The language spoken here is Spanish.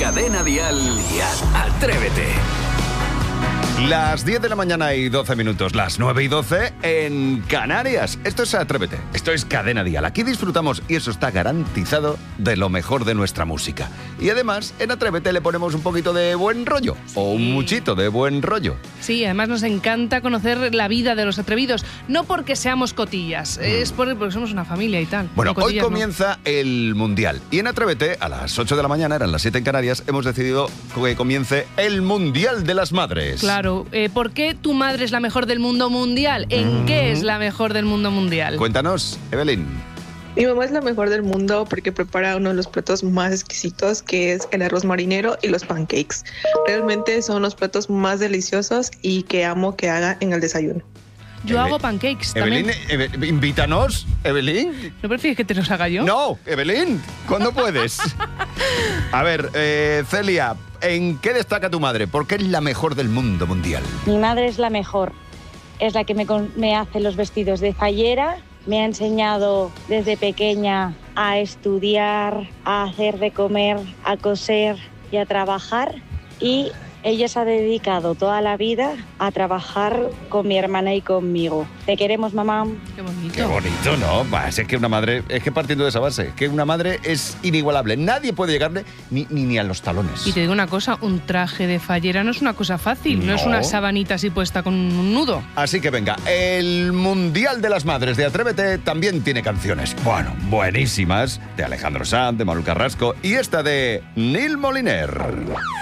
Cadena Dial y Atrévete. Las 10 de la mañana y 12 minutos, las 9 y 12 en Canarias. Esto es Atrévete, esto es Cadena Dial. Aquí disfrutamos, y eso está garantizado, de lo mejor de nuestra música. Y además, en Atrévete le ponemos un poquito de buen rollo, sí, o un muchito de buen rollo. Sí, además nos encanta conocer la vida de los atrevidos, no porque seamos cotillas, es porque somos una familia y tal. Bueno, no hoy comienza el Mundial. Y en Atrévete, a las 8 de la mañana, eran las 7 en Canarias, hemos decidido que comience el Mundial de las Madres. Claro. ¿Por qué tu madre es la mejor del mundo mundial? ¿En qué es la mejor del mundo mundial? Cuéntanos, Evelyn. Mi mamá es la mejor del mundo porque prepara uno de los platos más exquisitos, que es el arroz marinero y los pancakes. Realmente son los platos más deliciosos y que amo que haga en el desayuno. Yo hago pancakes Evelyn, también. Invítanos, Evelyn. ¿No prefieres que te los haga yo? No, Evelyn, ¿cuándo puedes? A ver, Celia, ¿en qué destaca tu madre? ¿Por qué es la mejor del mundo mundial? Mi madre es la mejor. Es la que me hace los vestidos de fallera. Me ha enseñado desde pequeña a estudiar, a hacer de comer, a coser y a trabajar. Y ella se ha dedicado toda la vida a trabajar con mi hermana y conmigo. Te queremos, mamá. Qué bonito. Qué bonito, ¿no? Es que una madre, es que partiendo de esa base, que una madre es inigualable. Nadie puede llegarle ni a los talones. Y te digo una cosa, un traje de fallera no es una cosa fácil, no es una sabanita así puesta con un nudo. Así que venga, el Mundial de las Madres de Atrévete también tiene canciones, bueno, buenísimas, de Alejandro Sanz, de Manuel Carrasco y esta de Nil Moliner.